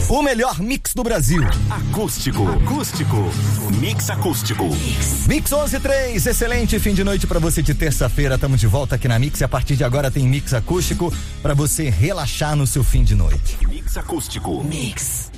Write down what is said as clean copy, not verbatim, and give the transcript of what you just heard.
O melhor mix do Brasil. Acústico. Mix acústico. Mix 11:03, excelente fim de noite pra você de terça-feira. Estamos de volta aqui na Mix e a partir de agora tem mix acústico pra você relaxar no seu fim de noite. Mix acústico. Mix.